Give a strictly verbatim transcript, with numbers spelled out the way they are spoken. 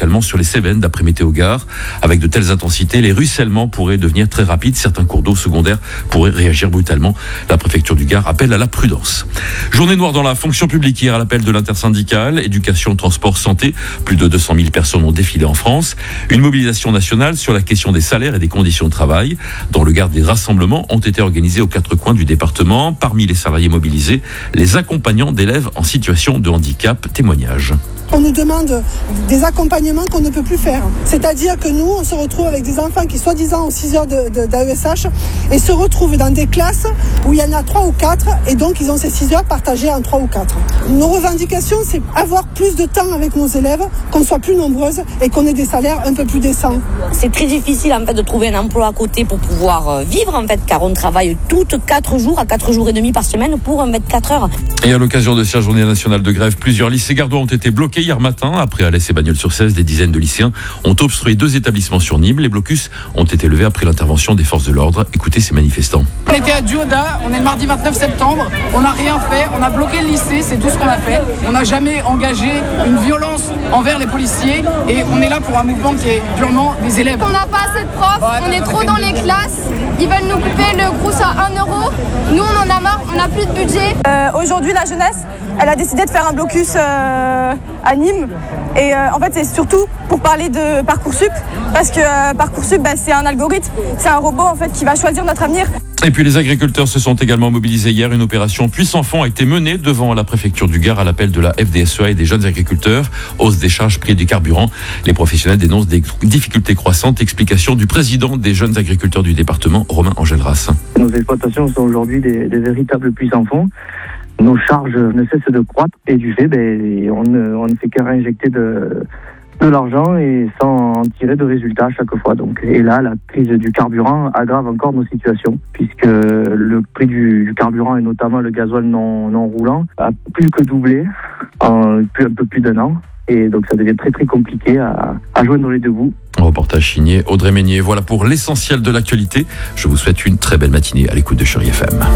localement sur les Cévennes, d'après Météo-Gare. Avec de telles intensités, les ruissellements pourraient devenir très rapides. Certains cours d'eau secondaires pourraient réagir brutalement. La préfecture du Gard appelle à la prudence. Journée noire dans la fonction publique hier à l'appel de l'intersyndicale. Éducation, transport, santé. Plus de deux cent mille personnes ont défilé en France. Une mobilisation nationale sur la question des salaires et des conditions de travail. Dans le Gard, des rassemblements ont été organisés aux quatre coins du département. Parmi les salariés mobilisés, les accompagnants d'élèves en situation de handicap. Témoignage. On nous demande des accompagnements qu'on ne peut plus faire. C'est-à-dire que nous, on se retrouve avec des enfants qui, soi-disant, ont six heures de, de, d'A E S H et se retrouvent dans des classes où il y en a trois ou quatre et donc ils ont ces six heures partagées en trois ou quatre. Nos revendications, c'est avoir plus de temps avec nos élèves, qu'on soit plus nombreuses et qu'on ait des salaires un peu plus décents. C'est très difficile en fait de trouver un emploi à côté pour pouvoir vivre en fait, car on travaille toutes quatre jours à quatre jours et demi par semaine pour vingt-quatre heures. Et à l'occasion de cette journée nationale de grève, plusieurs lycées gardois ont été bloqués hier matin. Après Alès et Bagnols-sur-Cèze, des dizaines de lycéens ont obstrué deux établissements sur Nîmes. Les blocus ont été levés après l'intervention des forces de l'ordre. Écoutez ces manifestants. On était à Dioda, on est le mardi vingt-neuf septembre, on n'a rien fait, on a bloqué le lycée, c'est tout ce qu'on a fait. On n'a jamais engagé une violence envers les policiers et on est là pour un mouvement qui est purement des élèves. On n'a pas assez de profs, ouais, on est trop dans les classes, ils veulent nous couper le crous à un euro. Nous on en a marre, on n'a plus de budget. Euh, aujourd'hui la jeunesse, elle a décidé de faire un blocus euh, à Nîmes. Et euh, en fait, c'est surtout pour parler de Parcoursup, parce que euh, Parcoursup, bah, c'est un algorithme, c'est un robot en fait qui va choisir notre avenir. Et puis les agriculteurs se sont également mobilisés hier. Une opération Puissant Fond a été menée devant la préfecture du Gard à l'appel de la F D S E A et des jeunes agriculteurs. Hausse des charges, prix du carburant. Les professionnels dénoncent des difficultés croissantes. Explication du président des jeunes agriculteurs du département, Romain Engelras. Nos exploitations sont aujourd'hui des, des véritables puissants fonds. Nos charges ne cessent de croître et du fait, ben, on, ne, on ne fait que réinjecter de, de l'argent et sans en tirer de résultats à chaque fois. Donc, et là, la crise du carburant aggrave encore nos situations puisque le prix du, du carburant et notamment le gasoil non, non roulant a plus que doublé en plus, un peu plus d'un an. Et donc ça devient très très compliqué à, à joindre les deux bouts. Reportage signé Audrey Meignier. Voilà pour l'essentiel de l'actualité. Je vous souhaite une très belle matinée à l'écoute de Chérie F M.